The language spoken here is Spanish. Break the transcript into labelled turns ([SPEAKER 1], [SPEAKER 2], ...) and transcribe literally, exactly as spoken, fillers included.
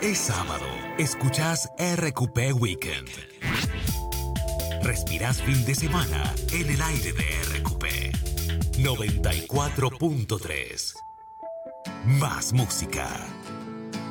[SPEAKER 1] Es sábado. Escuchás R Q P Weekend. Respirás fin de semana en el aire de R Q P. noventa y cuatro punto tres. Más música.